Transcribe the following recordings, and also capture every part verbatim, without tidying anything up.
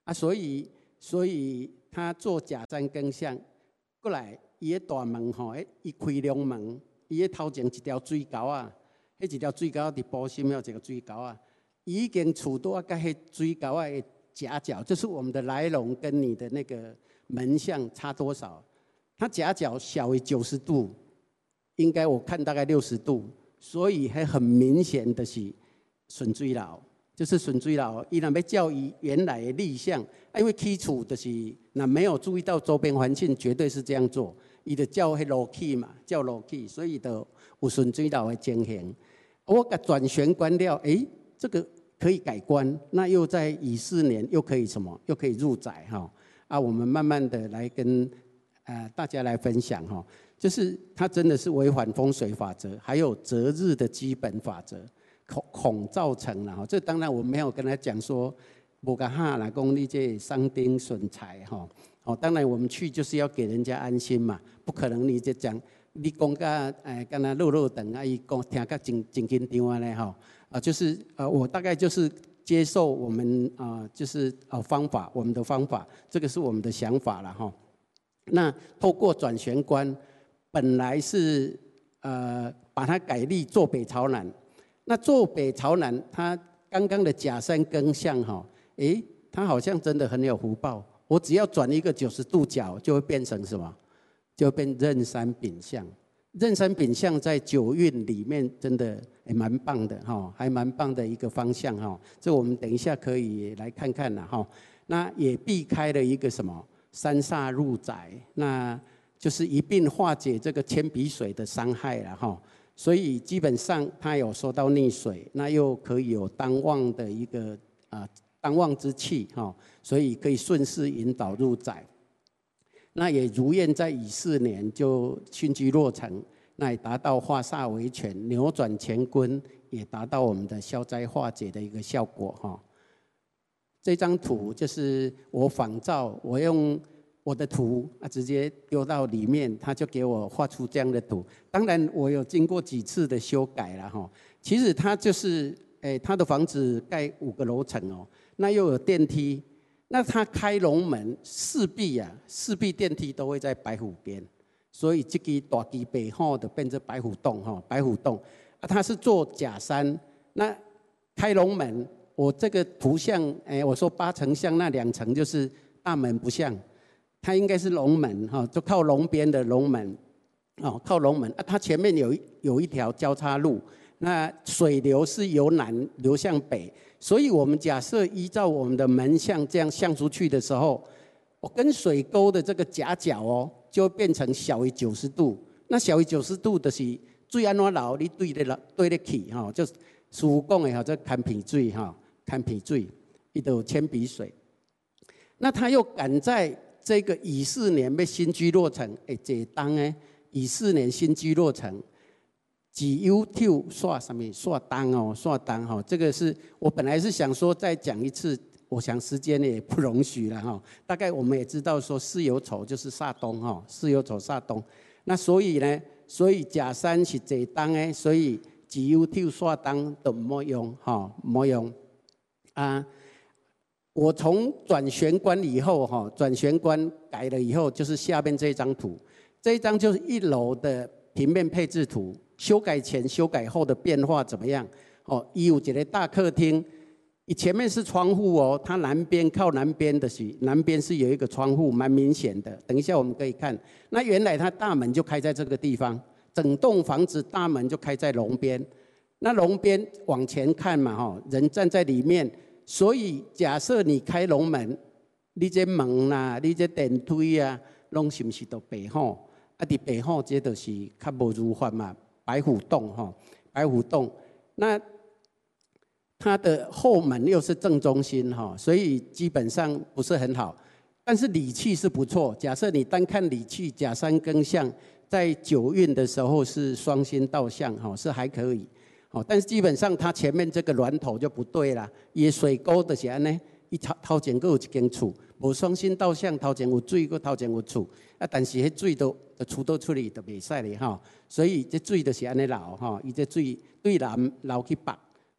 啊，所以所以他做假山更象，过来伊个大门吼，伊开两门，伊个头前一条水沟啊，迄一条水沟伫埔心有一个水沟啊，已经厝拄啊，甲迄水沟啊的夹角，就是我们的来龙跟你的那个门向差多少？它夹角小于九十度，应该我看大概六十度，所以还很明显的是损水楼。就是损水楼，伊若要照伊原来的立项，啊，因为起厝就是那没有注意到周边环境，绝对是这样做，伊就照迄路起嘛，照路起，所以就有损水楼的情形。我甲转旋关了，诶，这个可以改观，那又在乙巳年又可以什么？又可以入宅哈啊！我们慢慢的来跟呃大家来分享哈，就是它真的是违反风水法则，还有择日的基本法则。恐恐造成了哈，这当然我没有跟他讲说，无甲哈啦，讲你这伤丁损财哈。哦，当然我们去就是要给人家安心嘛，不可能你就讲你讲甲诶，敢若落落等啊，伊讲听甲真真紧张啊嘞哈。啊，就是呃，我大概就是接受我们啊、呃，就是呃方法，我们的方法，这个是我们的想法了哈。那透过转玄关，本来是呃把它改立坐北朝南。那坐北朝南，他刚刚的假山更象哈，诶，他好像真的很有福报。我只要转一个九十度角，就会变成什么？就变壬山丙象。壬山丙象在九运里面真的也蛮棒的哈，还蛮棒的一个方向哈。这我们等一下可以来看看了哈。那也避开了一个什么三煞入宅，那就是一并化解这个铅笔水的伤害了哈。所以基本上它有受到溺水，那又可以有当旺的一个啊、呃、当旺之气哈，所以可以顺势引导入宅。那也如愿在乙巳年就巽居落成，那也达到化煞为权，扭转乾坤，也达到我们的消灾化解的一个效果哈。这张图就是我仿照，我用我的图啊，直接丢到里面，他就给我画出这样的图。当然，我有经过几次的修改了哈。其实他就是，诶，他的房子盖五个楼层哦，那又有电梯，那他开龙门，势必啊，势必电梯都会在白虎边，所以这个大基北吼的变成白虎洞哈，白虎洞啊，他是做假山，那开龙门，我这个图像，诶，我说八层像，那两层就是大门不像。它应该是龙门哈，就靠龙边的龙门，哦，靠龙门啊。它前面有有一条交叉路，那水流是由南流向北，所以我们假设依照我们的门向这样向出去的时候，我跟水沟的这个夹角哦，就变成小于九十度。那小于九十度的是水安怎流，你对得对得起哈，就是师傅讲的哈，这看皮水哈，看皮水，伊都有铅笔水。那他又赶在这个乙巳年要新居落成，哎，这当诶，乙巳年新居落成，几 YouTube 刷什么刷当哦，刷当哈，这个是我本来是想说再讲一次，我想时间也不容许了哈。大概我们也知道说巳酉丑就是煞东哈，巳酉丑煞东，那所以呢，所以甲山是这当诶，所以几 YouTube 刷当都没用哈，没用啊。我从转玄关以后，哈，转玄关改了以后，就是下面这张图，这一张就是一楼的平面配置图，修改前、修改后的变化怎么样？哦，伊有一个大客厅，你前面是窗户哦，它南边靠南边的是南边是有一个窗户，蛮明显的。等一下我们可以看，那原来它大门就开在这个地方，整栋房子大门就开在龙边，那龙边往前看嘛，哈，人站在里面。所以假设你开龙门，你这门啦、啊，你这电梯啊，拢是不是都白吼？啊，伫白吼，这就是较无如法嘛，白虎洞吼，白虎洞。那它的后门又是正中心哈，所以基本上不是很好。但是理气是不错。假设你单看理气，甲山庚向在九运的时候是双星倒向哈，是还可以。哦，但是基本上它前面这个峦头就不对啦，伊水沟就是安尼，伊头头前阁有一间厝，无双星倒向，头前有水，阁头前有厝，啊，但是迄水都都出倒出去就袂使咧吼，所以这水就是安尼流吼，伊这水对南流去北，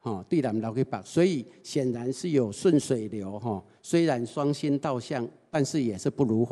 哈，对南流去北，所以显然是有顺水流哈。虽然双星倒向，但是也是不如